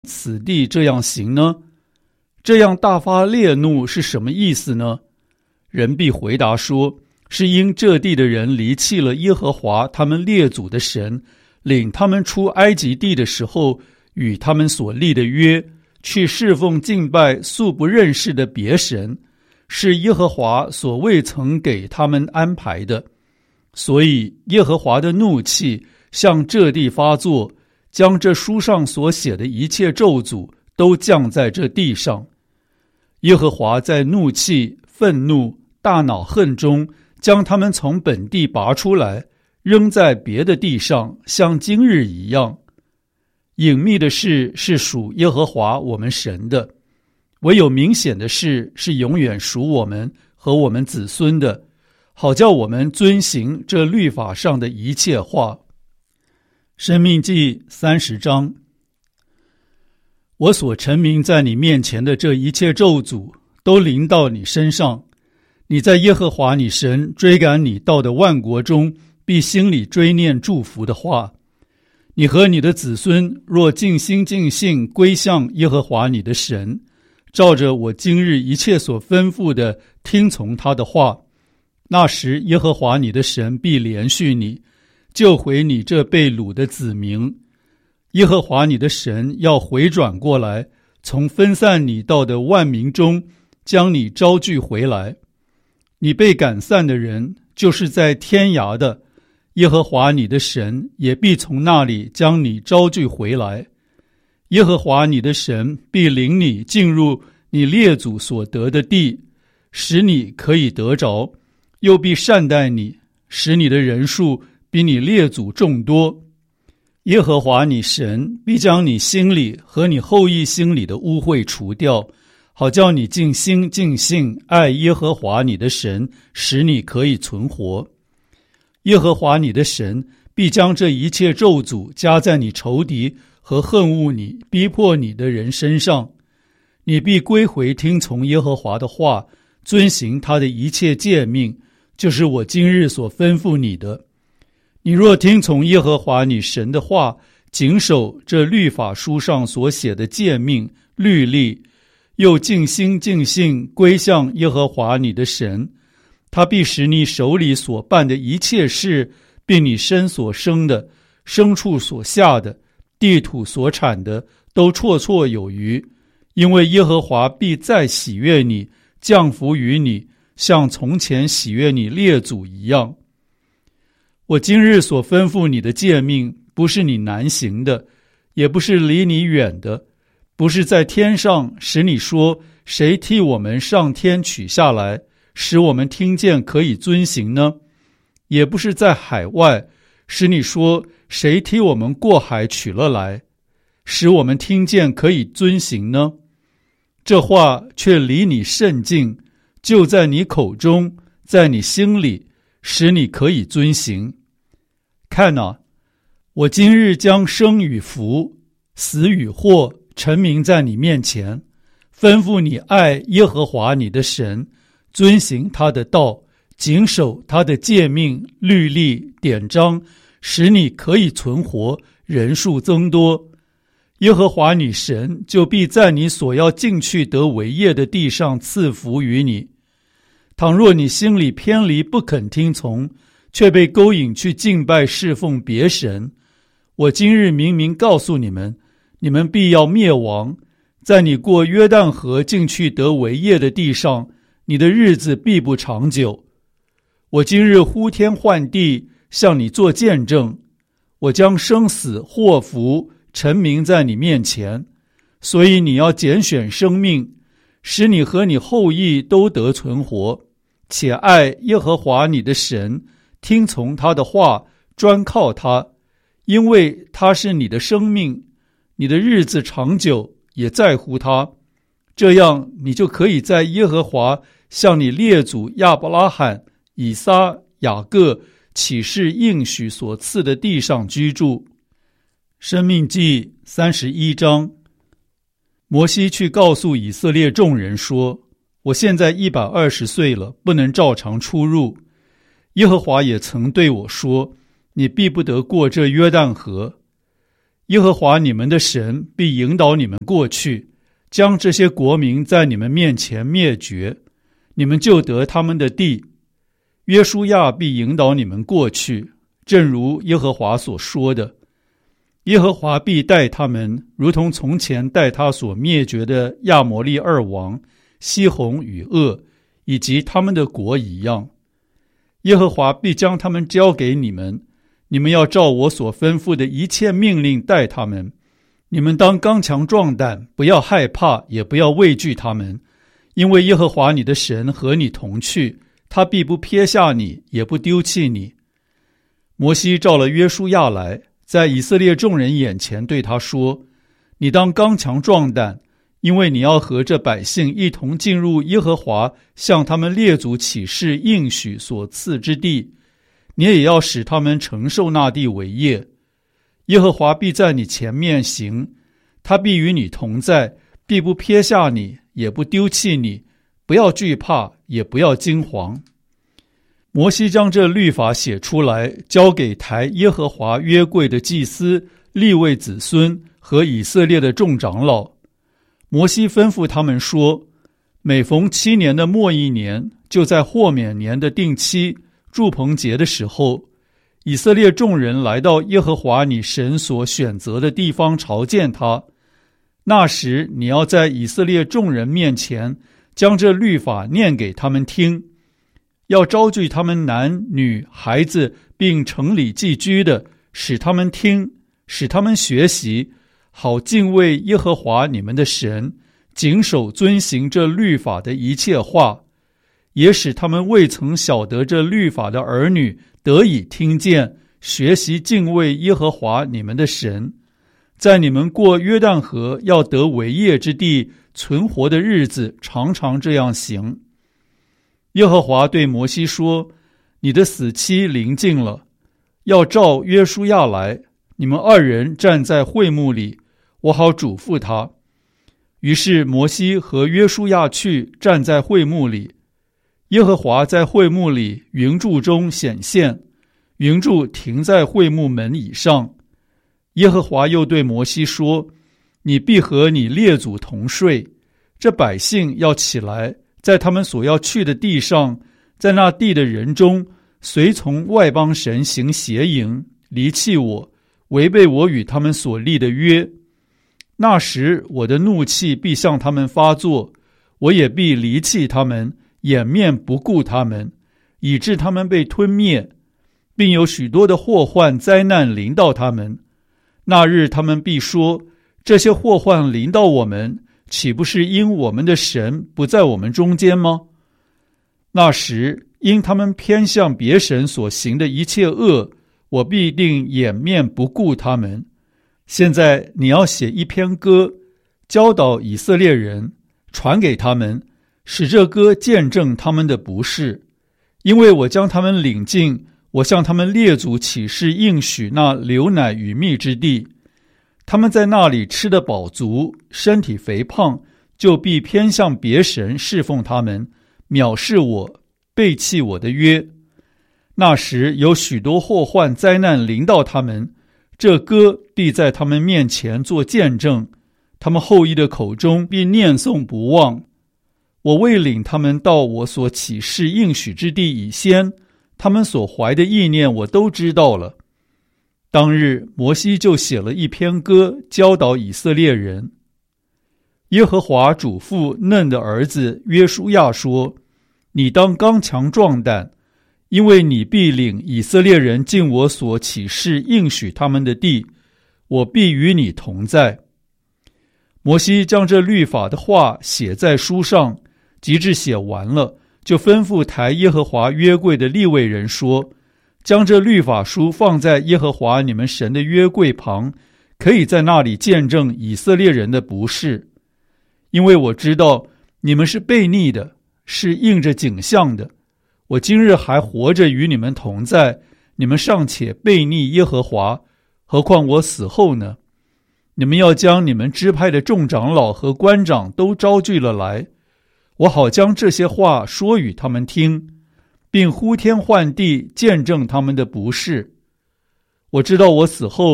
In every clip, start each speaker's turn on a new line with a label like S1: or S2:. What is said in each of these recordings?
S1: 此地这样行呢？这样大发烈怒是什么意思呢？人必回答说，是因这地的人离弃了耶和华他们列祖的神，领他们出埃及地的时候与他们所立的约，去侍奉敬拜素不认识的别神，是耶和华所未曾给他们安排的。所以耶和华的怒气向这地发作，将这书上所写的一切咒诅都降在这地上。耶和华在怒气、愤怒、大恼恨中，将他们从本地拔出来，扔在别的地上，像今日一样。隐秘的事是属耶和华我们神的，唯有明显的事是永远属我们和我们子孙的，好叫我们遵行这律法上的一切话。申命记30章。我所陈明在你面前的这一切咒诅，都临到你身上。你在耶和华你神追赶你到的万国中，必心里追念祝福的话。你和你的子孙若尽心尽性归向耶和华你的神，照着我今日一切所吩咐的听从他的话，那时耶和华你的神必怜恤你，救回你这被掳的子民。耶和华你的神要回转过来，从分散你到的万民中将你招聚回来。你被赶散的人，就是在天涯的，耶和华你的神也必从那里将你招聚回来。耶和华你的神必领你进入你列祖所得的地，使你可以得着，又必善待你，使你的人数比你列祖众多。耶和华你神必将你心里和你后裔心里的污秽除掉，好叫你尽心尽性爱耶和华你的神，使你可以存活。耶和华你的神必将这一切咒诅加在你仇敌和恨恶你、逼迫你的人身上。你必归回听从耶和华的话，遵行他的一切诫命，就是我今日所吩咐你的。你若听从耶和华你神的话，谨守这律法书上所写的诫命律例，又尽心尽性归向耶和华你的神，他必使你手里所办的一切事，并你身所生的、牲畜所下的、地土所产的，都绰绰有余。因为耶和华必再喜悦你，降福于你，像从前喜悦你列祖一样。我今日所吩咐你的诫命，不是你难行的，也不是离你远的，不是在天上使你说，谁替我们上天取下来，使我们听见可以遵行呢？也不是在海外使你说，谁替我们过海取了来，使我们听见可以遵行呢？这话却离你甚近，就在你口中，在你心里，使你可以遵行。看哪，我今日将生与福、死与祸陈明在你面前，吩咐你爱耶和华你的神，遵行他的道，谨守他的诫命、律例、典章，使你可以存活，人数增多。耶和华你神就必在你所要进去得为业的地上赐福于你。倘若你心里偏离不肯听从，却被勾引去敬拜侍奉别神，我今日明明告诉你们，你们必要灭亡。在你过约旦河进去得为业的地上，你的日子必不长久。我今日呼天唤地，向你做见证，我将生死祸福陈明在你面前，所以你要拣选生命，使你和你后裔都得存活，且爱耶和华你的神，听从他的话，专靠他，因为他是你的生命，你的日子长久，也在乎他。这样你就可以在耶和华向你列祖亚伯拉罕、以撒、雅各起誓应许所赐的地上居住。申命记31章。摩西去告诉以色列众人说，我现在120岁了，不能照常出入。耶和华也曾对我说，你必不得过这约旦河。 耶和华你们的神必引导你们过去，将这些国民在你们面前灭绝，你们就得他们的地。约书亚必引导你们过去，正如耶和华所说的。耶和华必带他们，如同从前带他所灭绝的亚摩利二王西宏与噩，以及他们的国一样。耶和华必将他们交给你们，你们要照我所吩咐的一切命令待他们。你们当刚强壮胆，不要害怕，也不要畏惧他们，因为耶和华你的神和你同去，他必不撇下你，也不丢弃你。摩西召了约书亚来，在以色列众人眼前对他说：你当刚强壮胆，因为你要和这百姓一同进入耶和华向他们列祖起誓应许所赐之地，你也要使他们承受那地为业。耶和华必在你前面行，他必与你同在，必不撇下你，也不丢弃你，不要惧怕，也不要惊惶。摩西将这律法写出来，交给抬耶和华约柜的祭司、利未子孙和以色列的众长老。摩西吩咐他们说：每逢7年的末一年，就在豁免年的定期住棚节的时候，以色列众人来到耶和华你神所选择的地方朝见他。那时你要在以色列众人面前将这律法念给他们听，要招聚他们男女孩子并城里寄居的，使他们听，使他们学习，好敬畏耶和华你们的神，谨守遵行这律法的一切话，也使他们未曾晓得这律法的儿女得以听见，学习敬畏耶和华你们的神，在你们过约旦河要得为业之地存活的日子，常常这样行。耶和华对摩西说：你的死期临近了，要召约书亚来，你们2人站在会幕里，我好嘱咐他。于是摩西和约书亚去，站在会幕里。耶和华在会幕里云柱中显现，云柱停在会幕门以上。耶和华又对摩西说：你必和你列祖同睡，这百姓要起来，在他们所要去的地上，在那地的人中，随从外邦神行邪淫，离弃我，违背我与他们所立的约。那时我的怒气必向他们发作，我也必离弃他们，掩面不顾他们，以致他们被吞灭，并有许多的祸患灾难临到他们。那日他们必说：这些祸患临到我们，岂不是因我们的神不在我们中间吗？那时因他们偏向别神所行的一切恶，我必定掩面不顾他们。现在你要写一篇歌，教导以色列人，传给他们，使这歌见证他们的不是。因为我将他们领进我向他们列祖起誓应许那流奶与蜜之地，他们在那里吃得饱足，身体肥胖，就必偏向别神侍奉他们，藐视我，背弃我的约。那时有许多祸患灾难临到他们，这歌必在他们面前做见证，他们后裔的口中必念诵不忘。我未领他们到我所起誓应许之地以先，他们所怀的意念我都知道了。当日摩西就写了一篇歌，教导以色列人。耶和华嘱咐嫩的儿子约书亚说：你当刚强壮胆，因为你必领以色列人进我所起誓应许他们的地，我必与你同在。摩西将这律法的话写在书上，及至写完了，就吩咐抬耶和华约柜的利未人说：将这律法书放在耶和华你们神的约柜旁，可以在那里见证以色列人的不是。因为我知道你们是悖逆的，是应着景象的。我今日还活着与你们同在，你们尚且悖逆耶和华，何况我死后呢？你们要将你们支派的众长老和官长都招聚了来，我好将这些话说与他们听，并呼天唤地见证他们的不是。我知道我死后，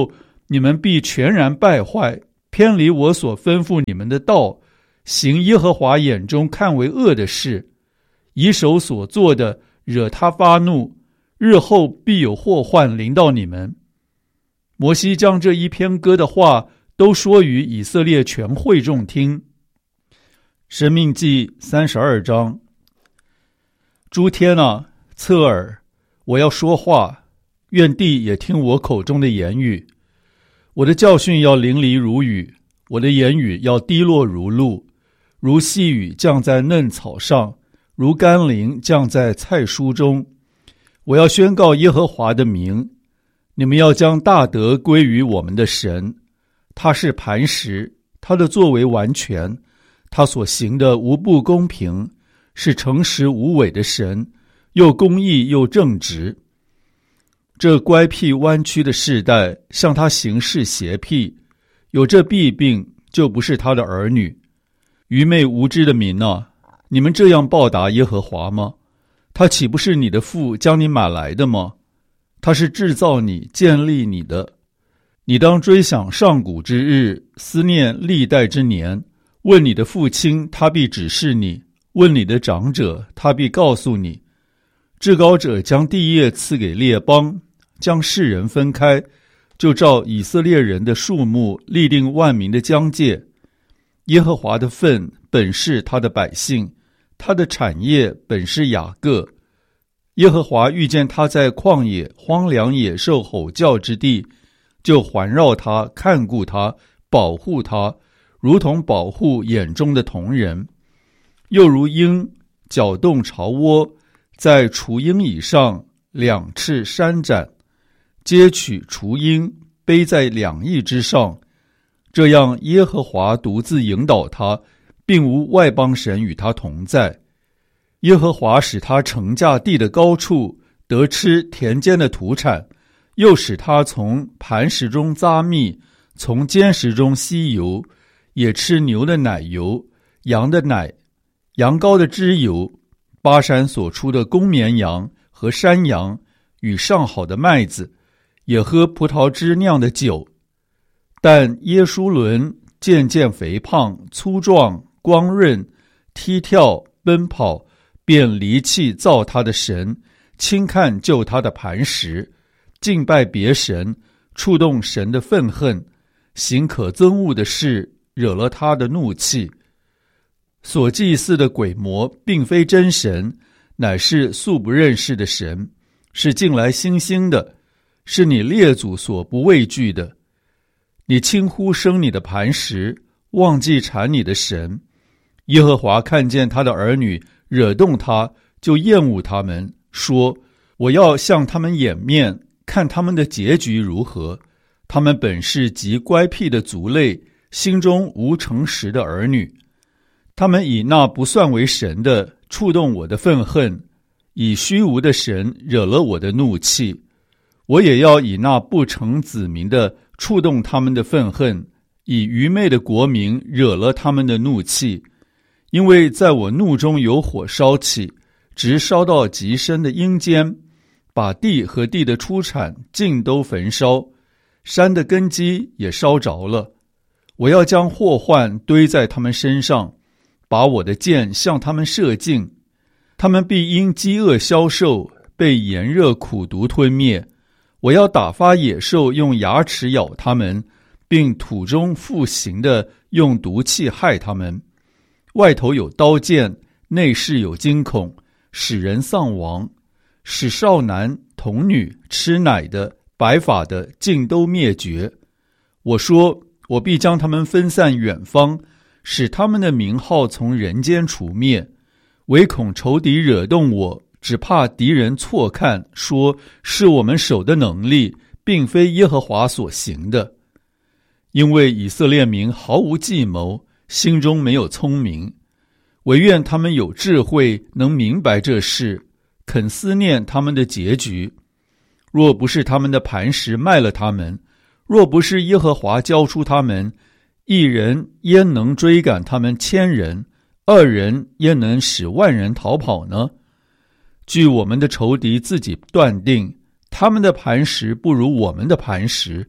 S1: 你们必全然败坏，偏离我所吩咐你们的道，行耶和华眼中看为恶的事，以手所做的惹他发怒，日后必有祸患临到你们。摩西将这一篇歌的话都说于以色列全会众听。申命记32章。诸天啊，侧耳，我要说话，愿地也听我口中的言语。我的教训要淋漓如雨，我的言语要滴落如露，如细雨降在嫩草上，如甘霖降在菜蔬中。我要宣告耶和华的名，你们要将大德归于我们的神。他是磐石，他的作为完全，他所行的无不公平，是诚实无伪的神，又公义又正直。这乖僻弯曲的世代向他行事邪僻，有这弊病，就不是他的儿女。愚昧无知的民啊，你们这样报答耶和华吗？他岂不是你的父将你买来的吗？他是制造你建立你的。你当追想上古之日，思念历代之年。问你的父亲，他必指示你；问你的长者，他必告诉你。至高者将地业赐给列邦，将世人分开，就照以色列人的数目立定万民的疆界。耶和华的份本是他的百姓，他的产业本是雅各。耶和华遇见他在旷野荒凉野兽吼叫之地，就环绕他，看顾他，保护他，如同保护眼中的瞳人。又如鹰搅动巢窝，在雏鹰以上两翅扇展，接取雏鹰，背在两翼之上。这样耶和华独自引导他，并无外邦神与他同在。耶和华使他乘驾地的高处，得吃田间的土产，又使他从磐石中扎蜜，从坚石中吸油，也吃牛的奶油，羊的奶，羊羔的脂油，巴山所出的公绵羊和山羊，与上好的麦子，也喝葡萄汁酿的酒。但耶书伦渐渐肥胖粗壮光润，踢跳奔跑，便离弃造他的神，轻看救他的磐石，敬拜别神，触动神的愤恨，行可憎恶的事，惹了他的怒气。所祭祀的鬼魔并非真神，乃是素不认识的神，是近来新兴的，是你列祖所不畏惧的。你轻忽生你的磐石，忘记缠你的神。耶和华看见他的儿女惹动他，就厌恶他们，说：我要向他们掩面，看他们的结局如何。他们本是极乖僻的族类，心中无诚实的儿女。他们以那不算为神的触动我的愤恨，以虚无的神惹了我的怒气。我也要以那不成子民的触动他们的愤恨，以愚昧的国民惹了他们的怒气。因为在我怒中有火烧起，直烧到极深的阴间，把地和地的出产尽都焚烧，山的根基也烧着了。我要将祸患堆在他们身上，把我的箭向他们射尽。他们必因饥饿消瘦，被炎热苦毒吞灭。我要打发野兽用牙齿咬他们，并土中复行的用毒气害他们。外头有刀剑，内室有惊恐，使人丧亡，使少男童女吃奶的白发的尽都灭绝。我说，我必将他们分散远方，使他们的名号从人间除灭。唯恐仇敌惹动我，只怕敌人错看，说是我们手的能力，并非耶和华所行的。因为以色列民毫无计谋，心中没有聪明，唯愿他们有智慧，能明白这事，肯思念他们的结局。若不是他们的磐石卖了他们，若不是耶和华交出他们，一人焉能追赶他们1000人，二人焉能使万人逃跑呢？据我们的仇敌自己断定，他们的磐石不如我们的磐石，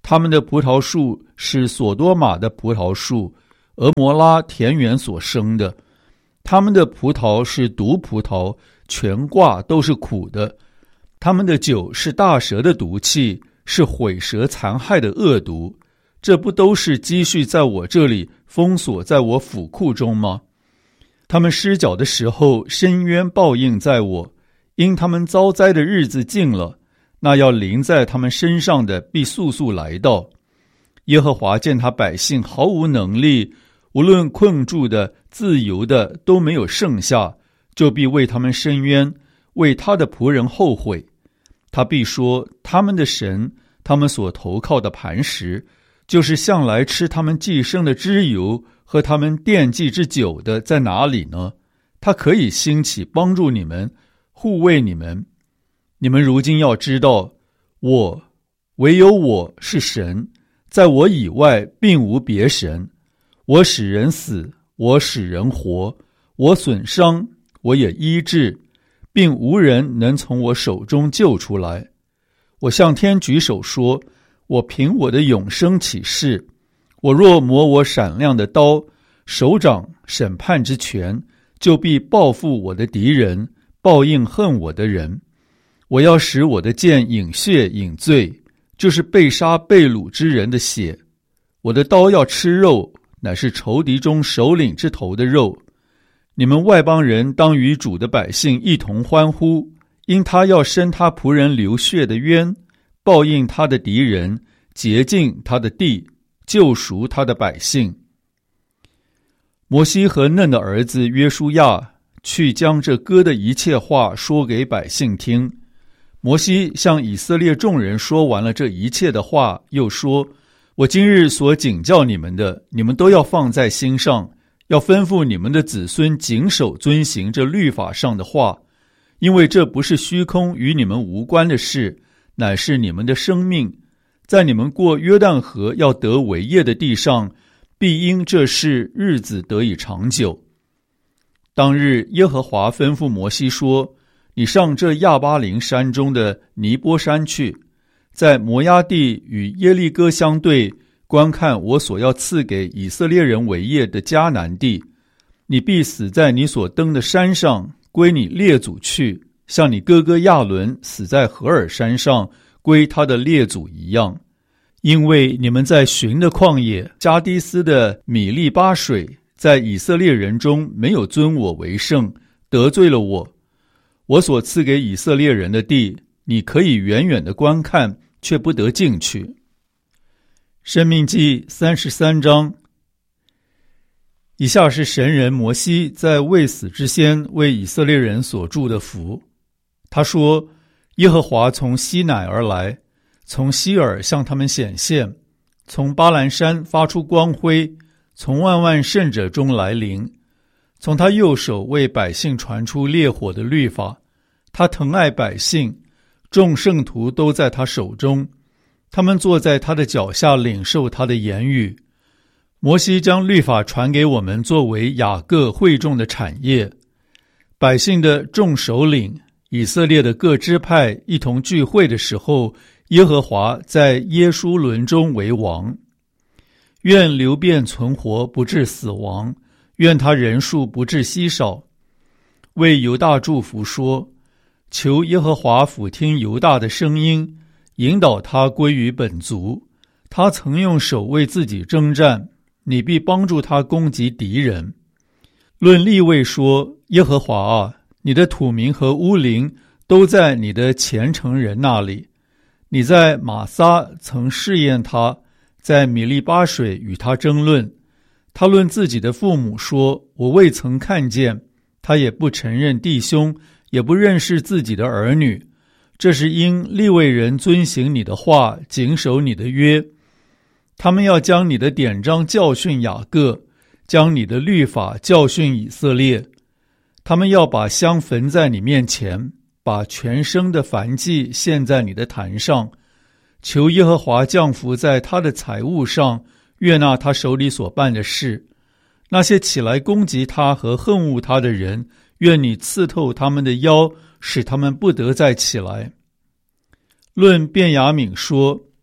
S1: 他们的葡萄树是索多玛的葡萄树，俄摩拉田园所生的。他们的葡萄是毒葡萄，全挂都是苦的。他们的酒是大蛇的毒气，是毁蛇残害的恶毒。这不都是积蓄在我这里，封锁在我府库中吗？他们失脚的时候，深渊报应在我，因他们遭灾的日子近了，那要临在他们身上的必速速来到。耶和华见他百姓毫无能力，无论困住的、自由的都没有剩下，就必为他们伸冤，为他的仆人后悔。他必说，他们的神，他们所投靠的磐石，就是向来吃他们寄生的脂油和他们奠祭之酒的，在哪里呢？他可以兴起帮助你们，护卫你们。你们如今要知道，唯有我是神，在我以外并无别神。我使人死，我使人活，我损伤，我也医治，并无人能从我手中救出来。我向天举手说，我凭我的永生起誓，我若磨我闪亮的刀，手掌审判之权，就必报复我的敌人，报应恨我的人。我要使我的剑饮血饮醉，就是被杀被掳之人的血。我的刀要吃肉，乃是仇敌中首领之头的肉。你们外邦人当与主的百姓一同欢呼，因他要伸他仆人流血的冤，报应他的敌人，洁净他的地，救赎他的百姓。摩西和嫩的儿子约书亚去将这歌的一切话说给百姓听。摩西向以色列众人说完了这一切的话，又说，我今日所警教你们的，你们都要放在心上，要吩咐你们的子孙谨守遵行这律法上的话，因为这不是虚空与你们无关的事，乃是你们的生命。在你们过约旦河要得为业的地上，必因这事日子得以长久。当日耶和华吩咐摩西说，你上这亚巴琳山中的尼波山去，在摩押地与耶利哥相对，观看我所要赐给以色列人为业的迦南地。你必死在你所登的山上，归你列祖去，像你哥哥亚伦死在何尔山上，归他的列祖一样。因为你们在寻的旷野加低斯的米利巴水，在以色列人中没有尊我为圣，得罪了我。我所赐给以色列人的地，你可以远远的观看，却不得进去。申命记33章。以下是神人摩西在未死之先为以色列人所祝的福。他说，耶和华从西乃而来，从西尔向他们显现，从巴兰山发出光辉，从万万圣者中来临。从他右手为百姓传出烈火的律法，他疼爱百姓，众圣徒都在他手中，他们坐在他的脚下领受他的言语。摩西将律法传给我们，作为雅各会众的产业。百姓的众首领，以色列的各支派一同聚会的时候，耶和华在耶书伦中为王。愿流便存活，不致死亡，愿他人数不致稀少。为犹大祝福说，求耶和华俯听犹大的声音，引导他归于本族。他曾用手为自己征战，你必帮助他攻击敌人。论利未说，耶和华啊，你的土民和乌灵都在你的虔诚人那里。你在玛撒曾试验他，在米利巴水与他争论。他论自己的父母说，我未曾看见。他也不承认弟兄，也不认识自己的儿女。这是因利未人遵行你的话，谨守你的约。他们要将你的典章教训雅各，将你的律法教训以色列。他们要把香焚在你面前，把全生的燔祭献在你的坛上。求耶和华降福在他的财物上，悦纳他手里所办的事。那些起来攻击他和恨恶他的人，愿你刺透他们的腰，使他们不得再起来。论便雅悯说，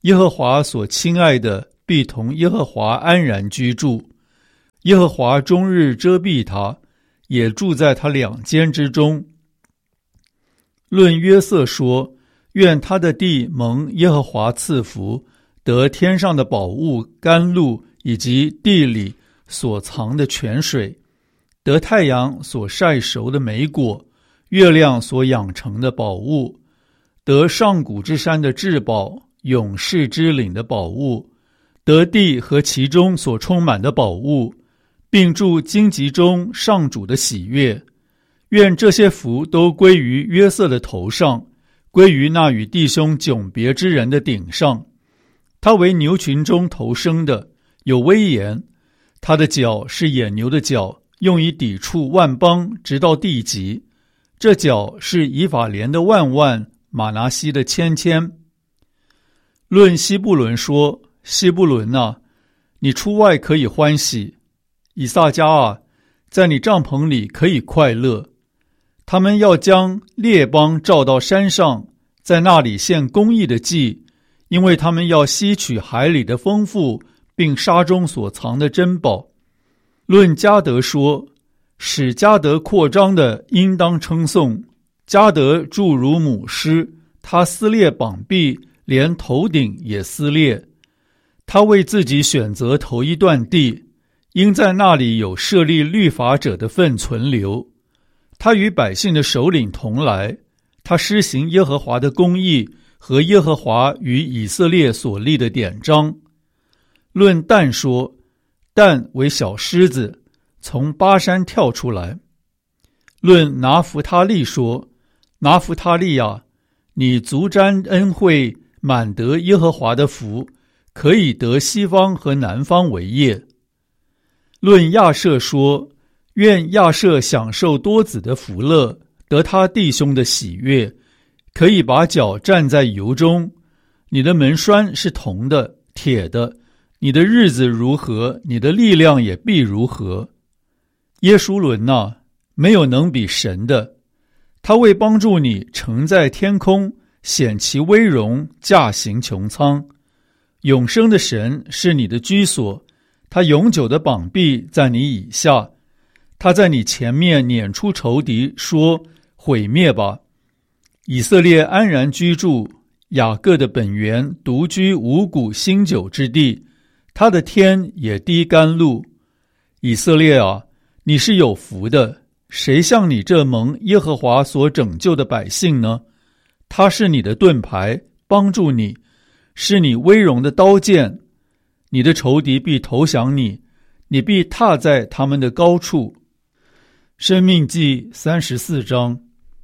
S1: 耶和华所亲爱的必同耶和华安然居住。耶和华终日遮蔽他，也住在他两间之中。论约瑟说，愿他的地蒙耶和华赐福，得天上的宝物甘露，以及地里所藏的泉水，得太阳所晒熟的美果，月亮所养成的宝物，得上古之山的至宝，永世之岭的宝物，得地和其中所充满的宝物，并住荆棘中上主的喜悦。愿这些福都归于约瑟的头上，归于那与弟兄迥别之人的顶上。他为牛群中头生的，有威严，他的角是野牛的角，用以抵触万邦，直到地极。这角是以法莲的万万，玛拿西的千千。论西布伦说，西布伦啊，你出外可以欢喜；以撒家啊，在你帐篷里可以快乐。他们要将列邦召到山上，在那里献公义的祭，因为他们要吸取海里的丰富，并沙中所藏的珍宝。论迦得说，使迦得扩张的应当称颂。迦得著如母狮，他撕裂膀臂，连头顶也撕裂。他为自己选择头一段地，应在那里有设立律法者的份存留。他与百姓的首领同来，他施行耶和华的公义和耶和华与以色列所立的典章。论但说，但为小狮子，从巴山跳出来。论拿弗他利说，拿弗他利啊，你足沾恩惠，满得耶和华的福，可以得西方和南方为业。论亚设说，愿亚设享受多子的福乐，得他弟兄的喜悦，可以把脚站在油中。你的门栓是铜的、铁的，你的日子如何，你的力量也必如何。耶书伦啊，没有能比神的，他为帮助你乘在天空，显其威荣，驾行穹苍。永生的神是你的居所，他永久的膀臂在你以下。他在你前面撵出仇敌，说：毁灭吧！以色列安然居住，雅各的本源独居五谷新酒之地，他的天也滴甘露。以色列啊，你是有福的，谁像你这蒙耶和华所拯救的百姓呢？他是你的盾牌，帮助你，是你威荣的刀剑。你的仇敌必投降你，你必踏在他们的高处。申命记34章。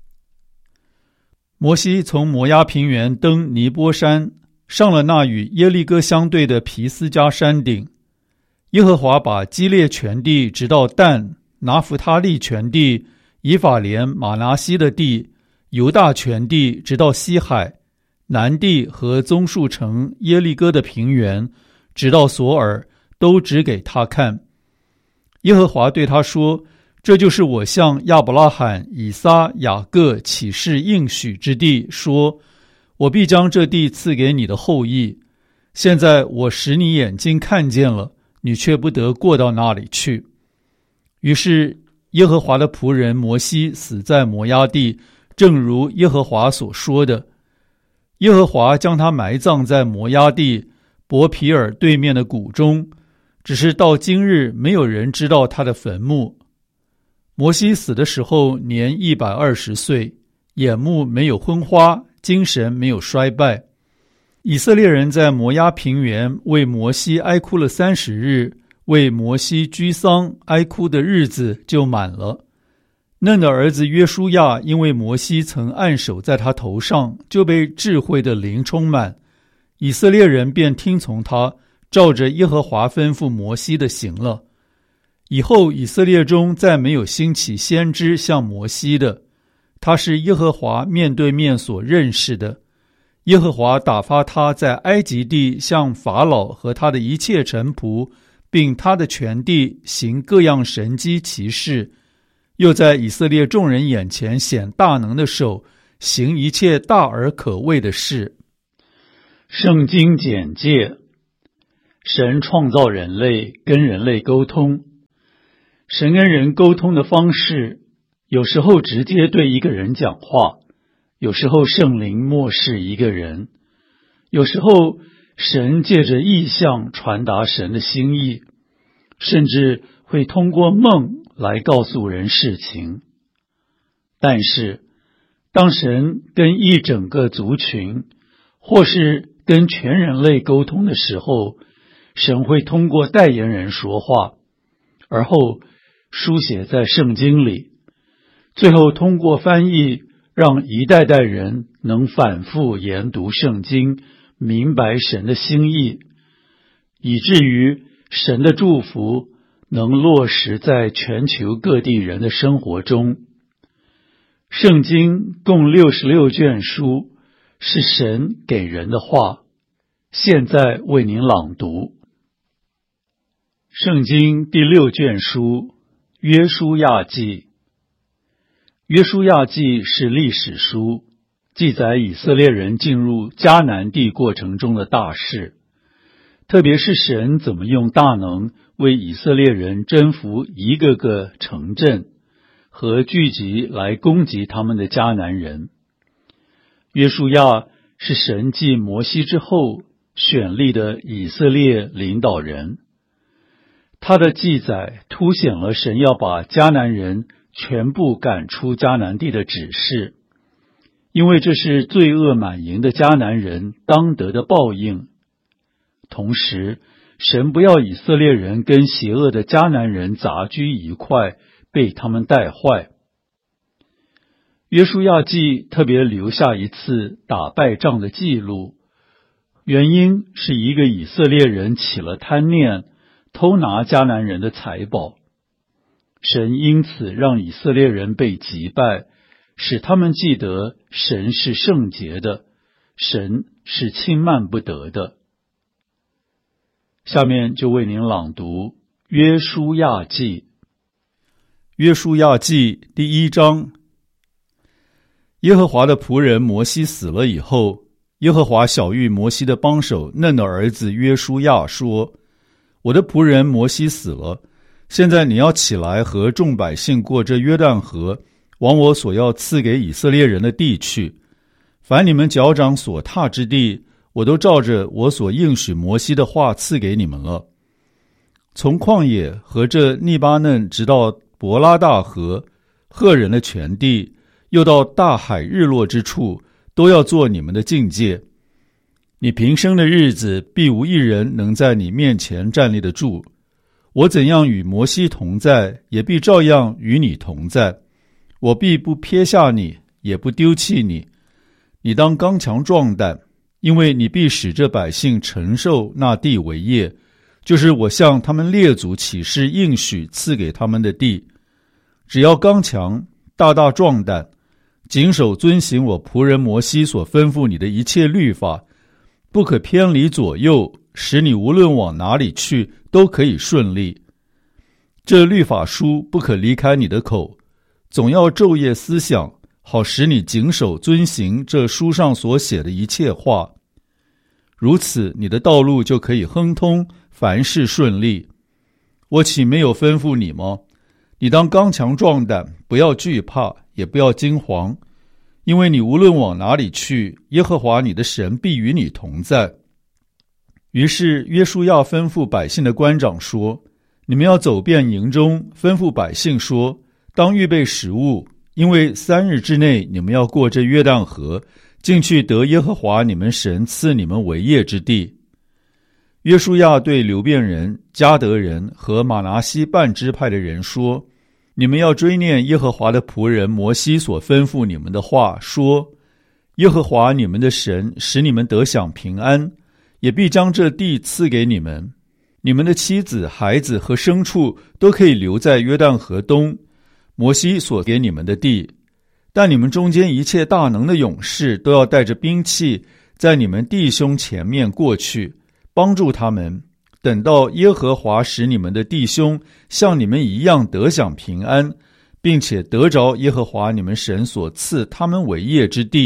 S1: 摩西从摩押平原登尼波山，上了那与耶利哥相对的皮斯加山顶。耶和华把基列全地直到但、拿弗他利全地、以法莲、玛拿西的地、犹大全地直到西海、南地和棕树城耶利哥的平原，直到索尔，都指给他看。耶和华对他说，这就是我向亚伯拉罕、以撒、雅各起誓应许之地，说我必将这地赐给你的后裔。现在我使你眼睛看见了，你却不得过到那里去。于是耶和华的仆人摩西死在摩押地，正如耶和华所说的。耶和华将他埋葬在摩押地伯皮尔对面的谷中，只是到今日没有人知道他的坟墓。摩西死的时候年120岁，眼目没有昏花，精神没有衰败。以色列人在摩押平原为摩西哀哭了30日，为摩西居丧哀哭的日子就满了。嫩的儿子约书亚因为摩西曾按手在他头上，就被智慧的灵充满，以色列人便听从他，照着耶和华吩咐摩西的行了。以后以色列中再没有兴起先知像摩西的，他是耶和华面对面所认识的。耶和华打发他在埃及地向法老和他的一切臣仆，并他的全地行各样神迹奇事，又在以色列众人眼前显大能的手，行一切大而可畏的事。 圣经简介：神创造人类，跟人类沟通。神跟人沟通的方式，有时候直接对一个人讲话，有时候圣灵默示一个人，有时候神借着异象传达神的心意，甚至会通过梦来告诉人事情。但是，当神跟一整个族群，或是跟全人类沟通的时候，神会通过代言人说话，而后书写在圣经里，最后通过翻译，让一代代人能反复研读圣经，明白神的心意，以至于神的祝福能落实在全球各地人的生活中。圣经共66卷书，是神给人的话，现在为您朗读。圣经第6卷书，约书亚记。约书亚记是历史书，记载以色列人进入迦南地过程中的大事，特别是神怎么用大能为以色列人征服一个个城镇和聚集来攻击他们的迦南人。约书亚是神继摩西之后选立的以色列领导人，他的记载凸显了神要把迦南人全部赶出迦南地的指示，因为这是罪恶满盈的迦南人当得的报应。同时，神不要以色列人跟邪恶的迦南人杂居一块，被他们带坏。约书亚记特别留下一次打败仗的记录，原因是一个以色列人起了贪念，偷拿迦南人的财宝。神因此让以色列人被击败，使他们记得神是圣洁的，神是轻慢不得的。下面就为您朗读约书亚记。
S2: 约书亚记第1章。耶和华的仆人摩西死了以后，耶和华晓谕摩西的帮手嫩的儿子约书亚说：我的仆人摩西死了，现在你要起来和众百姓过这约旦河，往我所要赐给以色列人的地去。凡你们脚掌所踏之地，我都照着我所应许摩西的话赐给你们了。从旷野和这利巴嫩直到伯拉大河，赫人的全地，又到大海日落之处，都要做你们的境界。你平生的日子，必无一人能在你面前站立得住。我怎样与摩西同在，也必照样与你同在。我必不撇下你，也不丢弃你。你当刚强壮胆，因为你必使这百姓承受那地为业，就是我向他们列祖起誓应许赐给他们的地。只要刚强，大大壮胆，谨守遵行我仆人摩西所吩咐你的一切律法，不可偏离左右，使你无论往哪里去都可以顺利。这律法书不可离开你的口，总要昼夜思想，好使你谨守遵行这书上所写的一切话。如此，你的道路就可以亨通，凡事顺利。我岂没有吩咐你吗？你当刚强壮胆，不要惧怕，也不要惊惶，因为你无论往哪里去，耶和华你的神必与你同在。于是约书亚吩咐百姓的官长说：你们要走遍营中，吩咐百姓说，当预备食物，因为3日之内你们要过这约旦河，进去得耶和华你们神赐你们为业之地。约书亚对流便人、迦得人和玛拿西半支派的人说：你们要追念耶和华的仆人摩西所吩咐你们的话，说：耶和华你们的神使你们得享平安，也必将这地赐给你们。你们的妻子、孩子和牲畜都可以留在约旦河东，摩西所给你们的地。但你们中间一切大能的勇士都要带着兵器，在你们弟兄前面过去，帮助他们，等到耶和华使你们的弟兄像你们一样得享平安，并且得着耶和华你们神所赐他们为业之地，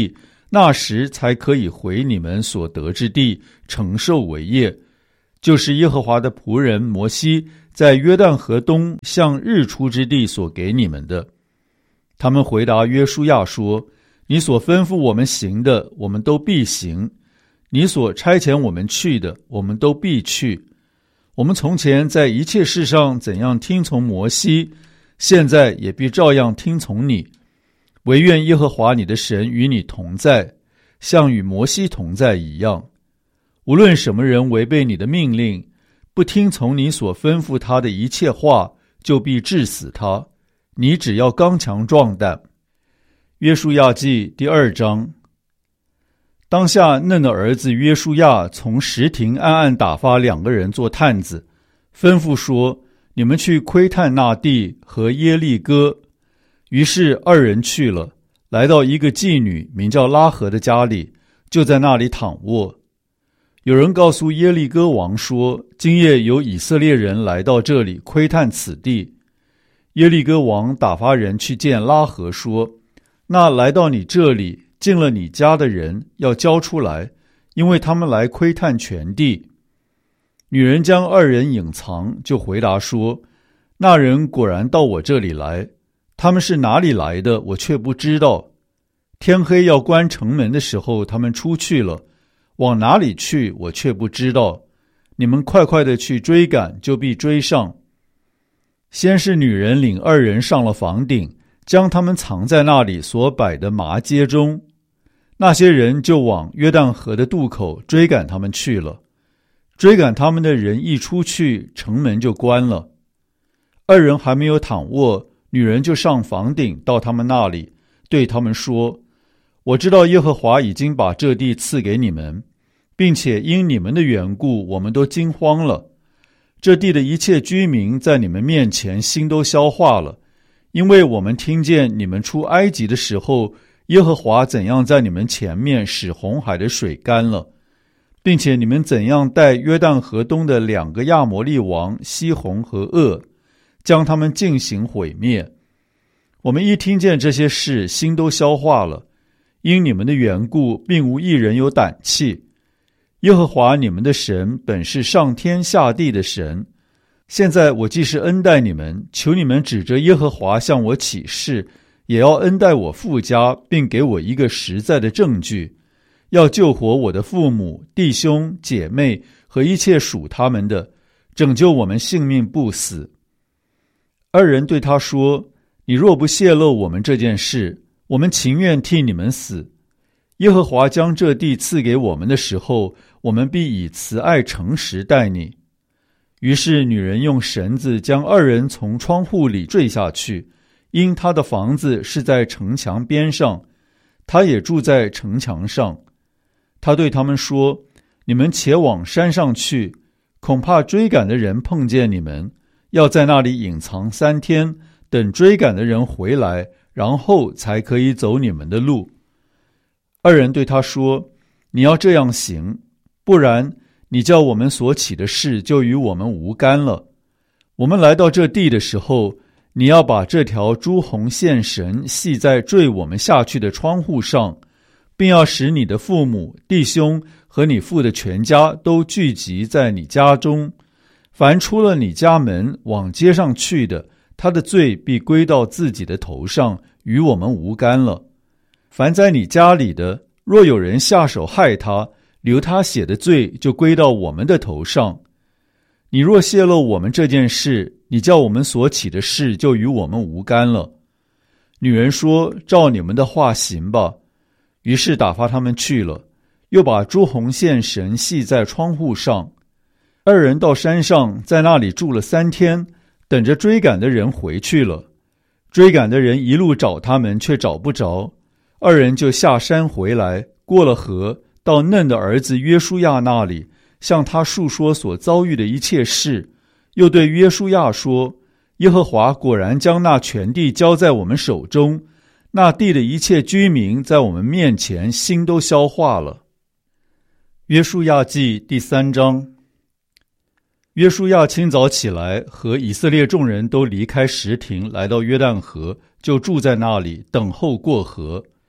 S2: 那时才可以回你们所得之地，承受为业，就是耶和华的仆人摩西在约旦河东向日出之地所给你们的。他们回答约书亚说：你所吩咐我们行的，我们都必行；你所差遣我们去的，我们都必去。我们从前在一切事上怎样听从摩西，现在也必照样听从你。惟愿耶和华你的神与你同在，像与摩西同在一样。无论什么人违背你的命令，不听从你所吩咐他的一切话，就必治死他。你只要刚强壮胆。约书亚记第2章。当下嫩的儿子约书亚从石亭暗暗打发2个人做探子，吩咐说：你们去窥探那地和耶利哥。于是2人去了，来到一个妓女名叫拉合的家里，就在那里躺卧。有人告诉耶利哥王说：今夜有以色列人来到这里窥探此地。耶利哥王打发人去见拉合说：那来到你这里进了你家的人要交出来，因为他们来窥探全地。女人将2人隐藏，就回答说：那人果然到我这里来，他们是哪里来的，我却不知道。天黑要关城门的时候，他们出去了，往哪里去，我却不知道。你们快快的去追赶，就必追上。先是女人领2人上了房顶，将他们藏在那里所摆的麻街中。那些人就往约旦河的渡口追赶他们去了。追赶他们的人一出去，城门就关了。2人还没有躺卧，女人就上房顶到他们那里，对他们说：我知道耶和华已经把这地赐给你们，并且因你们的缘故，我们都惊慌了。这地的一切居民在你们面前心都消化了，因为我们听见你们出埃及的时候，耶和华怎样在你们前面使红海的水干了，并且你们怎样带约旦河东的2个亚摩利王西宏和噩，将他们进行毁灭。我们一听见这些事，心都消化了，因你们的缘故，并无一人有胆气。耶和华你们的神本是上天下地的神。现在我既是恩待你们，求你们指着耶和华向我起誓，也要恩待我父家，并给我一个实在的证据，要救活我的父母、弟兄、姐妹和一切属他们的，拯救我们性命不死。2人对他说：你若不泄露我们这件事，我们情愿替你们死。耶和华将这地赐给我们的时候，我们必以慈爱诚实待你。于是女人用绳子将2人从窗户里坠下去，因她的房子是在城墙边上，她也住在城墙上。她对他们说：你们且往山上去，恐怕追赶的人碰见你们，要在那里隐藏3天，等追赶的人回来，然后才可以走你们的路。2人对他说：你要这样行，不然你叫我们所起的事就与我们无干了。我们来到这地的时候，你要把这条朱红线绳系在坠我们下去的窗户上，并要使你的父母、弟兄和你父的全家都聚集在你家中。凡出了你家门往街上去的，他的罪必归到自己的头上，与我们无干了。凡在你家里的，若有人下手害他，流他血的罪就归到我们的头上。你若泄露我们这件事，你叫我们所起的事就与我们无干了。女人说：照你们的话行吧。于是打发他们去了，又把朱红线绳系在窗户上。2人到山上，在那里住了3天，等着追赶的人回去了。追赶的人一路找他们，却找不着。2人就下山回来，过了河，到嫩的儿子约书亚那里，向他述说所遭遇的一切事，又对约书亚说：耶和华果然将那全地交在我们手中，那地的一切居民在我们面前心都消化了。约书亚记第3章。约书亚清早起来，和以色列众人都离开石亭，来到约旦河，就住在那里，等候过河。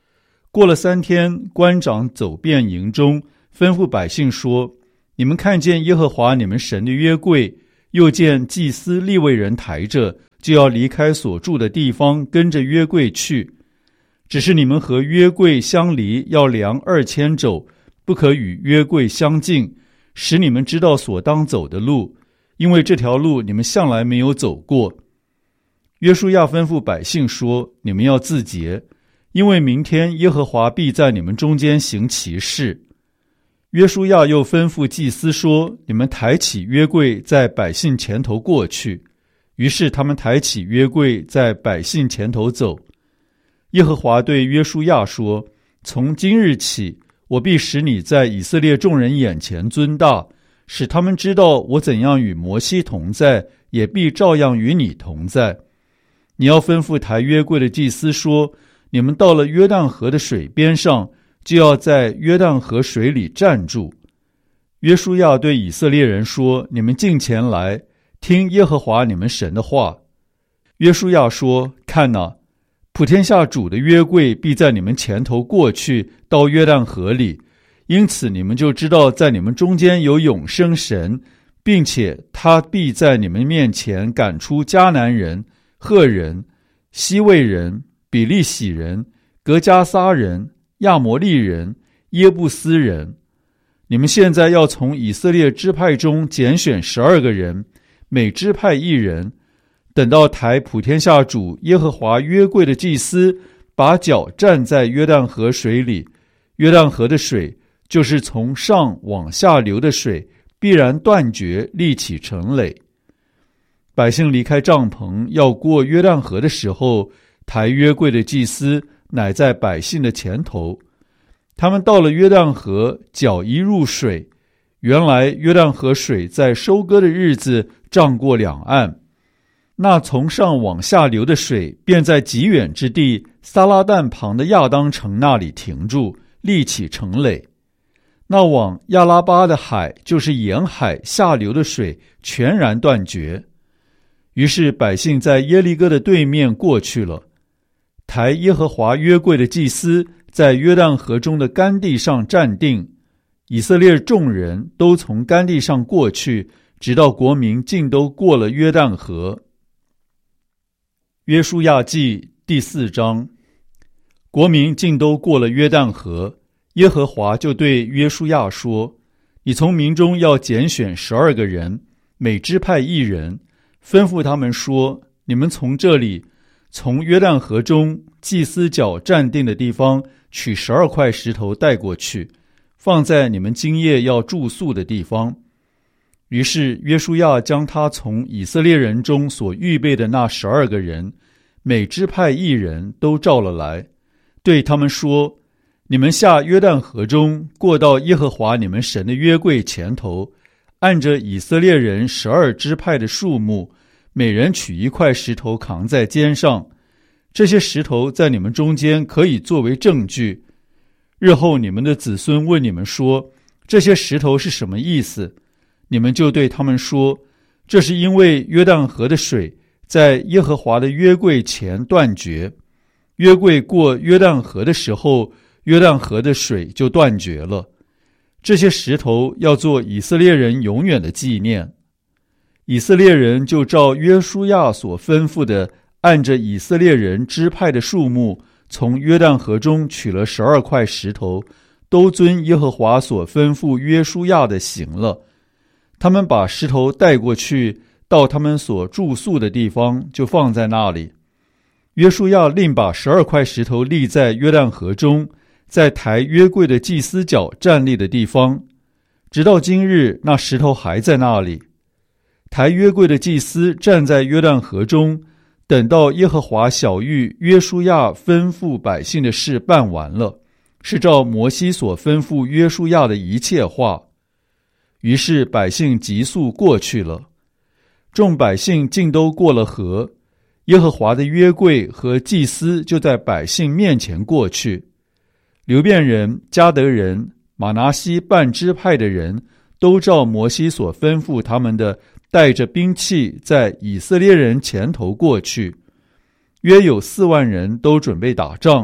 S2: 过了3天，官长走遍营中，吩咐百姓说：你们看见耶和华你们神的约柜，又见祭司利未人抬着，就要离开所住的地方，跟着约柜去。只是你们和约柜相离，要量2000肘，不可与约柜相近，使你们知道所当走的路，因为这条路你们向来没有走过。约书亚吩咐百姓说：你们要自洁，因为明天耶和华必在你们中间行奇事。约书亚又吩咐祭司说：你们抬起约柜在百姓前头过去。于是他们抬起约柜在百姓前头走。耶和华对约书亚说：从今日起，我必使你在以色列众人眼前尊大，使他们知道我怎样与摩西同在，也必照样与你同在。你要吩咐抬约柜的祭司说：你们到了约旦河的水边上，就要在约旦河水里站住。约书亚对以色列人说：你们近前来，听耶和华你们神的话。约书亚说：看哪，普天下主的约柜必在你们前头过去，到约旦河里，因此你们就知道在你们中间有永生神，并且他必在你们面前赶出迦南人、赫人、西魏人、比利洗人、革迦撒人、亚摩利人、耶布斯人。你们现在要从以色列支派中拣选12个人，每支派1人，等到抬普天下主耶和华约柜的祭司把脚站在约旦河水里，约旦河的水，就是从上往下流的水，必然断绝，立起成垒。百姓离开帐篷要过约旦河的时候，抬约柜的祭司乃在百姓的前头。他们到了约旦河，脚一入水，原来约旦河水在收割的日子涨过两岸，那从上往下流的水便在极远之地撒拉旦旁的亚当城那里停住，立起成垒。那往亚拉巴的海，就是沿海下流的水全然断绝。于是百姓在耶利哥的对面过去了。抬耶和华约柜的祭司在约旦河中的干地上站定，以色列众人都从干地上过去，直到国民尽都过了约旦河。约书亚记第4章。国民尽都过了约旦河，耶和华就对约书亚说：你从民中要拣选12个人，每支派1人，吩咐他们说：你们从这里，从约旦河中祭司脚站定的地方取12块石头带过去，放在你们今夜要住宿的地方。于是约书亚将他从以色列人中所预备的那12个人，每支派1人都召了来，对他们说：你们下约旦河中，过到耶和华你们神的约柜前头，按着以色列人12支派的数目，每人取1块石头扛在肩上。这些石头在你们中间可以作为证据。日后你们的子孙问你们说：这些石头是什么意思？你们就对他们说：这是因为约旦河的水在耶和华的约柜前断绝，约柜过约旦河的时候，约旦河的水就断绝了。这些石头要做以色列人永远的纪念。以色列人就照约书亚所吩咐的，按着以色列人支派的数目，从约旦河中取了12块石头，都遵耶和华所吩咐约书亚的行了。他们把石头带过去，到他们所住宿的地方，就放在那里。约书亚另把12块石头立在约旦河中，在抬约柜的祭司脚站立的地方，直到今日，那石头还在那里。抬约柜的祭司站在约旦河中，等到耶和华晓谕约书亚吩咐百姓的事办完了，是照摩西所吩咐约书亚的一切话。于是百姓急速过去了。众百姓尽都过了河，耶和华的约柜和祭司就在百姓面前过去。流便人、迦得人、玛拿西半支派的人，都照摩西所吩咐他们的，带着兵器在以色列人前头过去。约有4万人都准备打仗，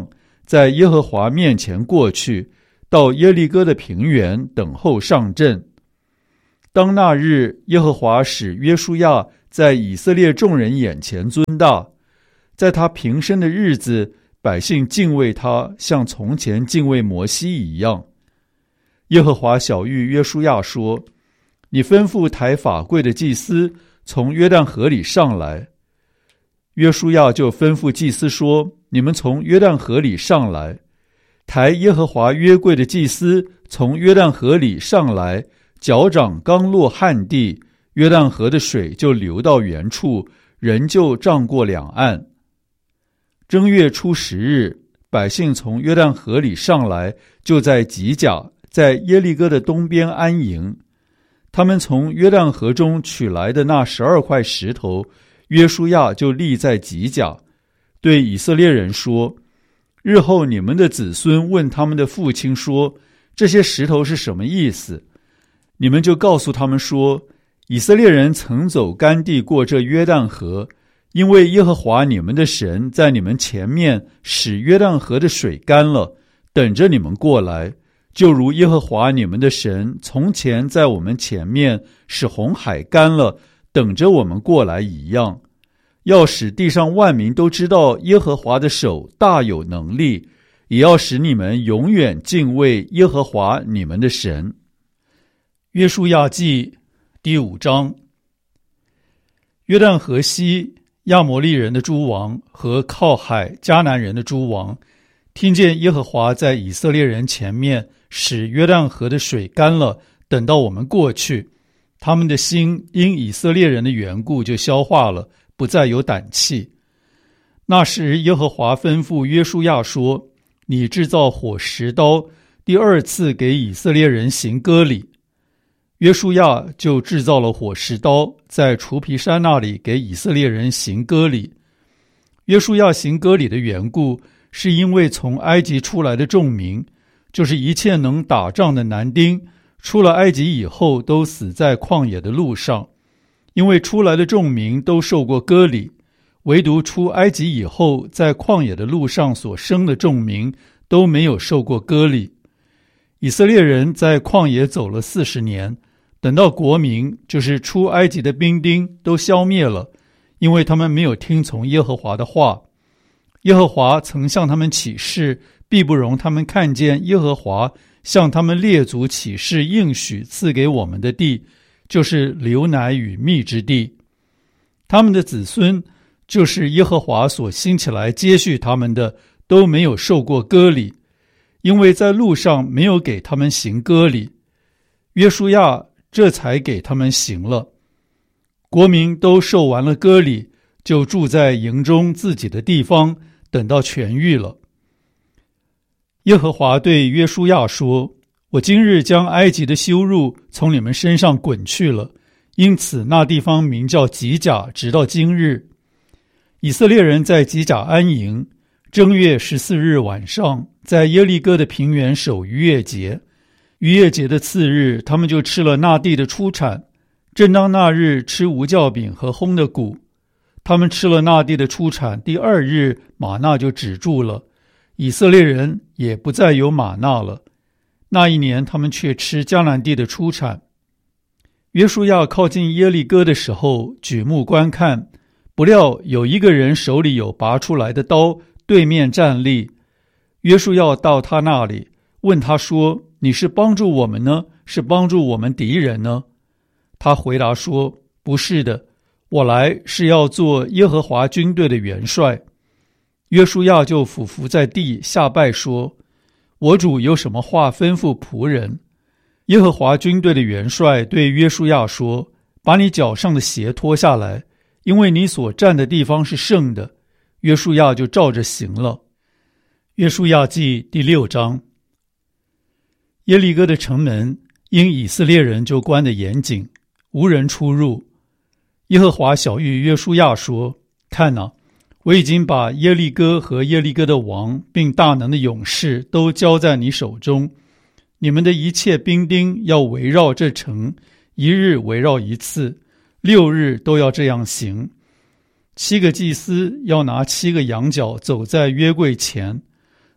S2: 在耶和华面前过去，到耶利哥的平原等候上阵。当那日，耶和华使约书亚在以色列众人眼前尊大，在他平生的日子，百姓敬畏他，像从前敬畏摩西一样。耶和华晓谕约书亚说：你吩咐抬法柜的祭司从约旦河里上来。约书亚就吩咐祭司说：你们从约旦河里上来。抬耶和华约柜的祭司从约旦河里上来，脚掌刚落旱地，约旦河的水就流到原处，人就涨过两岸。正月初10日，百姓从约旦河里上来，就在吉甲，在耶利哥的东边安营。他们从约旦河中取来的那12块石头，约书亚就立在吉甲，对以色列人说：日后你们的子孙问他们的父亲说，这些石头是什么意思？你们就告诉他们说，以色列人曾走干地过这约旦河，因为耶和华你们的神在你们前面使约旦河的水干了，等着你们过来，就如耶和华你们的神从前在我们前面使红海干了，等着我们过来一样。要使地上万民都知道耶和华的手大有能力，也要使你们永远敬畏耶和华你们的神。
S1: 约书亚记第5章。约旦河西亚摩利人的诸王和靠海迦南人的诸王，听见耶和华在以色列人前面使约旦河的水干了，等到我们过去，他们的心因以色列人的缘故就消化了，不再有胆气。那时耶和华吩咐约书亚说：你制造火石刀，第2次给以色列人行割礼。约书亚就制造了火石刀，在除皮山那里给以色列人行割礼。约书亚行割礼的缘故，是因为从埃及出来的众民，就是一切能打仗的男丁，出了埃及以后都死在旷野的路上。因为出来的众民都受过割礼，唯独出埃及以后在旷野的路上所生的众民都没有受过割礼。以色列人在旷野走了40年，等到国民，就是出埃及的兵丁都消灭了，因为他们没有听从耶和华的话。耶和华曾向他们起誓，必不容他们看见耶和华向他们列祖起誓应许赐给我们的地，就是流奶与蜜之地。他们的子孙，就是耶和华所兴起来接续他们的，都没有受过割礼，因为在路上没有给他们行割礼。约书亚这才给他们行了。国民都受完了割礼，就住在营中自己的地方，等到痊愈了。耶和华对约书亚说：我今日将埃及的羞辱从你们身上滚去了，因此那地方名叫吉甲，直到今日。以色列人在吉甲安营，正月14日晚上，在耶利哥的平原守逾越节。逾越节的次日，他们就吃了那地的出产。正当那日吃无酵饼和烘的谷。他们吃了那地的出产，第2日玛纳就止住了，以色列人也不再有玛纳了。那一年他们却吃迦南地的出产。约书亚靠近耶利哥的时候，举目观看，不料有一个人手里有拔出来的刀，对面站立。约书亚到他那里，问他说：你是帮助我们呢，是帮助我们敌人呢？他回答说：不是的，我来是要做耶和华军队的元帅。约书亚就俯伏在地下拜说：我主有什么话吩咐仆人？耶和华军队的元帅对约书亚说：把你脚上的鞋脱下来，因为你所站的地方是圣的。约书亚就照着行了。约书亚记第6章。耶利哥的城门因以色列人就关得严谨，无人出入。耶和华晓谕约书亚说：看哪，我已经把耶利哥和耶利哥的王并大能的勇士都交在你手中。你们的一切兵丁要围绕这城，一日围绕一次，6日都要这样行。7个祭司要拿7个羊角走在约柜前，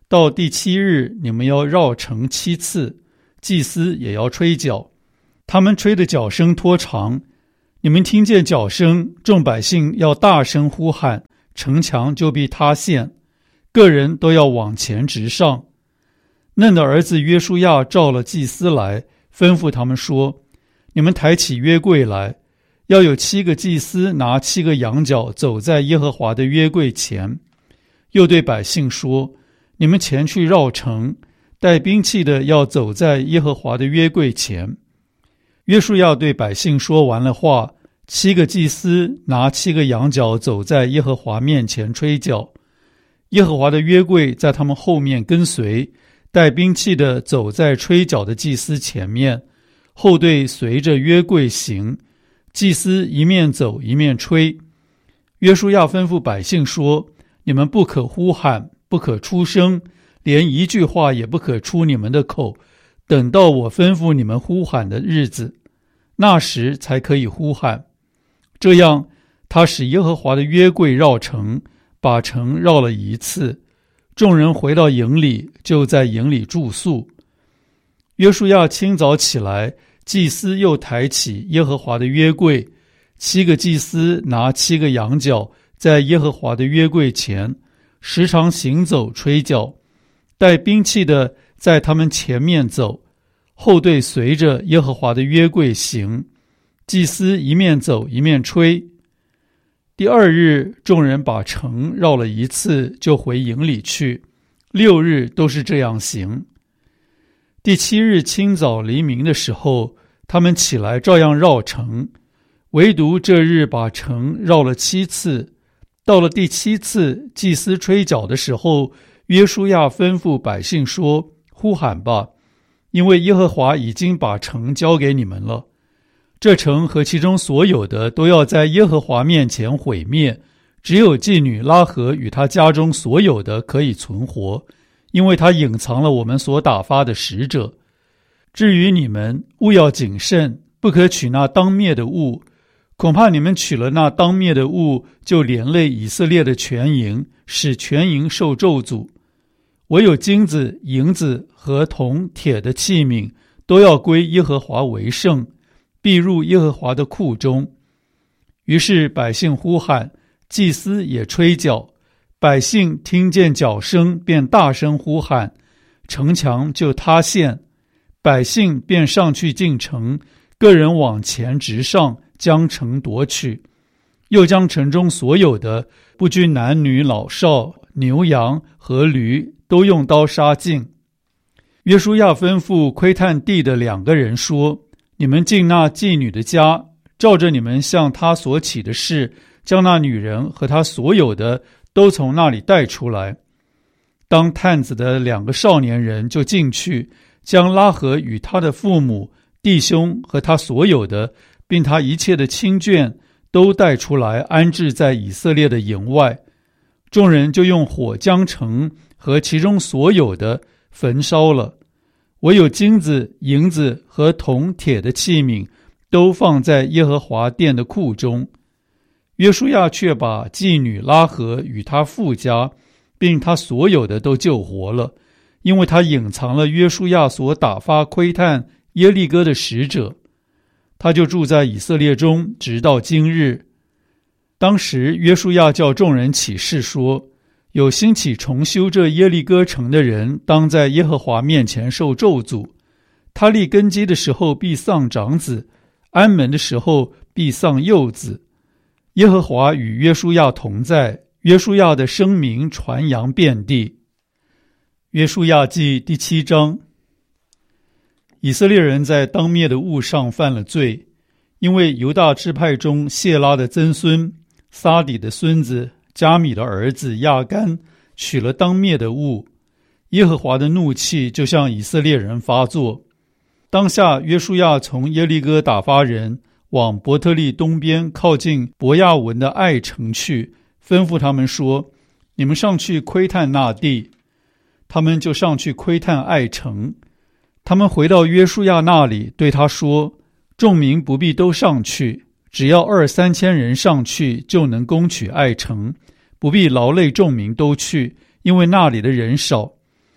S1: 到第7日，你们要绕城7次，祭司也要吹角，他们吹的角声拖长，你们听见角声，众百姓要大声呼喊，城墙就必塌陷，个人都要往前直上。嫩的儿子约书亚召了祭司来，吩咐他们说：你们抬起约柜来，要有7个祭司拿7个羊角走在耶和华的约柜前。又对百姓说：你们前去绕城，带兵器的要走在耶和华的约柜前。约书亚对百姓说完了话，7个祭司拿7个羊角走在耶和华面前吹角，耶和华的约柜在他们后面跟随，带兵器的走在吹角的祭司前面，后队随着约柜行，祭司一面走一面吹。约书亚吩咐百姓说：你们不可呼喊，不可出声，连一句话也不可出你们的口，等到我吩咐你们呼喊的日子，那时才可以呼喊。这样，他使耶和华的约柜绕城，把城绕了1次。众人回到营里，就在营里住宿。约书亚清早起来，祭司又抬起耶和华的约柜，7个祭司拿7个羊角，在耶和华的约柜前时常行走吹角，带兵器的在他们前面走，后队随着耶和华的约柜行，祭司一面走一面吹。第2日，众人把城绕了1次，就回营里去，6日都是这样行。第7日清早黎明的时候，他们起来照样绕城，唯独这日把城绕了7次。到了第7次，祭司吹角的时候，约书亚吩咐百姓说：呼喊吧，因为耶和华已经把城交给你们了。这城和其中所有的都要在耶和华面前毁灭，只有妓女拉合与他家中所有的可以存活，因为他隐藏了我们所打发的使者。至于你们，务要谨慎，不可取那当灭的物，恐怕你们取了那当灭的物，就连累以色列的全营，使全营受咒诅。唯有金子、银子和铜、铁的器皿，都要归耶和华为圣，必入耶和华的库中。于是百姓呼喊，祭司也吹角，百姓听见角声，便大声呼喊，城墙就塌陷。百姓便上去进城，个人往前直上，将城夺取，又将城中所有的，不拘男女老少，牛羊和驴，都用刀杀尽。约书亚吩咐窥探地的2个人说：你们进那妓女的家，照着你们向她所起的事，将那女人和她所有的都从那里带出来。当探子的2个少年人就进去，将拉合与他的父母、弟兄和他所有的，并他一切的亲眷都带出来，安置在以色列的营外。众人就用火将城和其中所有的焚烧了，唯有金子、银子和铜、铁的器皿都放在耶和华殿的库中。约书亚却把妓女拉合与他父家，并他所有的都救活了，因为他隐藏了约书亚所打发窥探耶利哥的使者。他就住在以色列中，直到今日。当时约书亚叫众人起誓说：有兴起重修这耶利哥城的人，当在耶和华面前受咒诅。他立根基的时候必丧长子，安门的时候必丧幼子。耶和华与约书亚同在，约书亚的声名传扬遍地。约书亚记第7章。以色列人在当灭的物上犯了罪，因为犹大支派中谢拉的曾孙撒底的孙子加米的儿子亚干取了当灭的物，耶和华的怒气就向以色列人发作。当下约书亚从耶利哥打发人往伯特利东边靠近伯亚文的爱城去，吩咐他们说：你们上去窥探那地。他们就上去窥探爱城。他们回到约书亚那里，对他说：众民不必都上去，只要2-3千人上去，就能攻取爱城，不必劳累众民都去，因为那里的人少。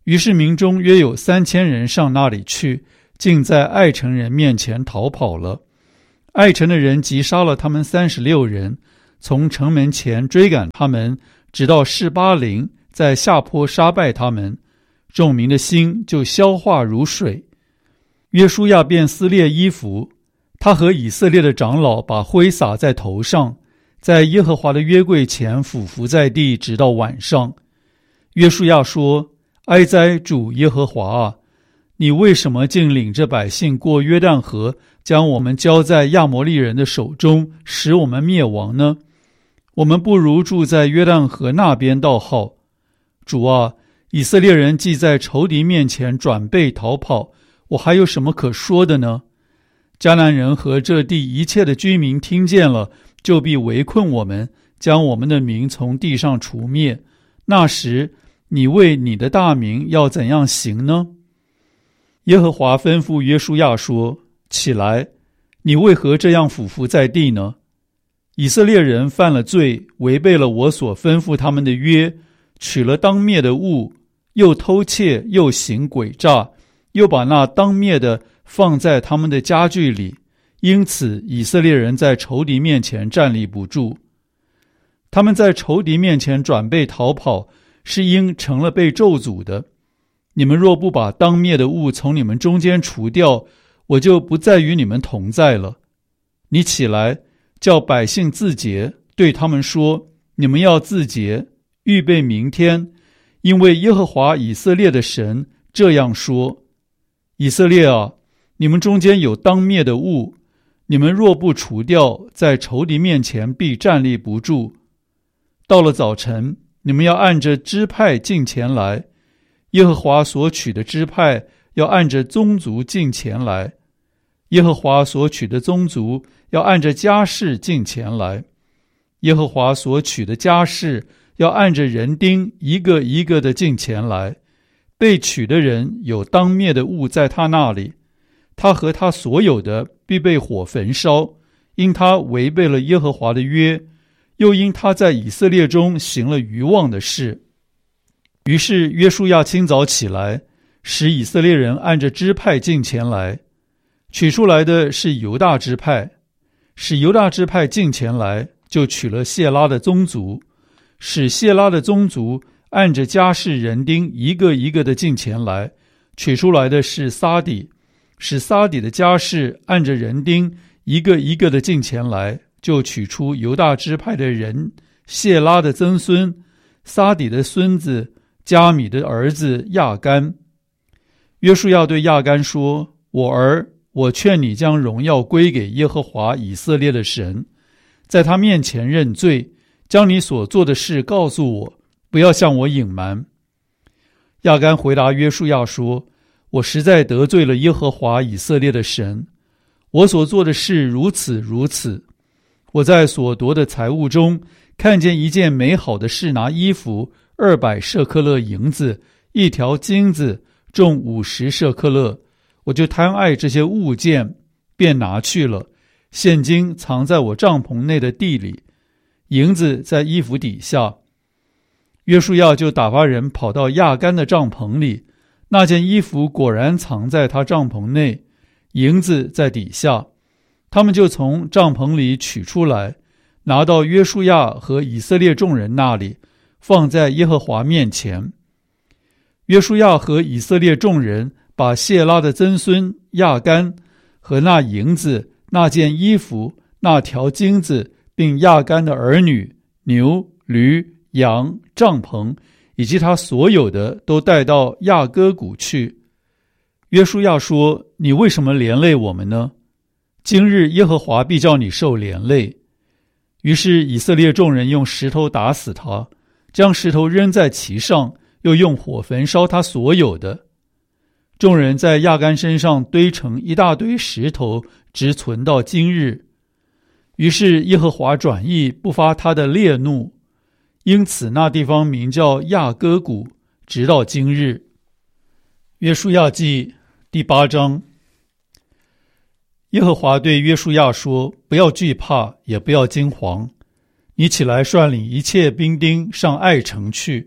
S1: 于是民中约有3000人上那里去，竟在爱城人面前逃跑了。爱城的人击杀了他们36人，从城门前追赶他们，直到示巴陵，在下坡杀败他们。众民的心就消化如水。约书亚便撕裂衣服，他和以色列的长老把灰撒在头上，在耶和华的约柜前俯伏在地，直到晚上。约书亚说：哀哉主耶和华啊，你为什么竟领着百姓过约旦河，将我们交在亚摩利人的手中，使我们灭亡呢？我们不如住在约旦河那边倒好。主啊，以色列人既在仇敌面前转背逃跑，我还有什么可说的呢？迦南人和这地一切的居民听见了，就必围困我们，将我们的名从地上除灭。那时你为你的大名要怎样行呢？耶和华吩咐约书亚说：起来，你为何这样俯伏在地呢？以色列人犯了罪，违背了我所吩咐他们的约，取了当灭的物，又偷窃，又行诡诈，又把那当灭的放在他们的家具里，因此以色列人在仇敌面前站立不住。他们在仇敌面前转背逃跑，是因成了被咒诅的。你们若不把当灭的物从你们中间除掉，我就不再与你们同在了。你起来，叫百姓自洁，对他们说：你们要自洁，预备明天，因为耶和华以色列的神这样说：以色列啊，你们中间有当灭的物，你们若不除掉，在仇敌面前必站立不住。到了早晨，你们要按着支派进前来，耶和华所取的支派要按着宗族进前来，耶和华所取的宗族要按着家室进前来，耶和华所取的家室要按着人丁一个一个的进前来。被取的人有当灭的物在他那里，他和他所有的必被火焚烧，因他违背了耶和华的约，又因他在以色列中行了愚妄的事。于是约书亚清早起来，使以色列人按着支派进前来，取出来的是犹大支派，使犹大支派进前来，就取了谢拉的宗族，使谢拉的宗族按着家室人丁一个一个的进前来，取出来的是撒底，使撒底的家室按着人丁一个一个的进前来，就取出犹大支派的人谢拉的曾孙撒底的孙子加米的儿子亚干。约书亚对亚干说：我儿，我劝你将荣耀归给耶和华以色列的神，在他面前认罪，将你所做的事告诉我，不要向我隐瞒。亚干回答约书亚说：我实在得罪了耶和华以色列的神，我所做的事如此如此。我在所夺的财物中看见一件美好的示拿衣服，200舍克勒银子，一条金子重50舍克勒，我就贪爱这些物件，便拿去了。现今藏在我帐篷内的地里，银子在衣服底下。约书亚就打发人跑到亚干的帐篷里，那件衣服果然藏在他帐篷内，银子在底下。他们就从帐篷里取出来，拿到约书亚和以色列众人那里，放在耶和华面前。约书亚和以色列众人把谢拉的曾孙亚干和那银子、那件衣服、那条金子，并亚干的儿女、牛、驴、羊、帐篷，以及他所有的，都带到亚哥谷去。约书亚说：你为什么连累我们呢？今日耶和华必叫你受连累。于是以色列众人用石头打死他，将石头扔在其上，又用火焚烧他所有的。众人在亚干身上堆成一大堆石头，直存到今日。于是耶和华转意，不发他的烈怒，因此那地方名叫亚哥谷，直到今日。约书亚记第8章。耶和华对约书亚说：不要惧怕，也不要惊惶，你起来率领一切兵丁上爱城去，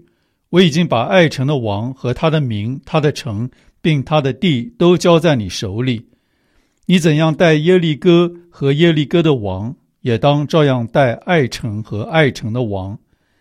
S1: 我已经把爱城的王和他的民、他的城并他的地都交在你手里。你怎样待耶利哥和耶利哥的王，也当照样待爱城和爱城的王。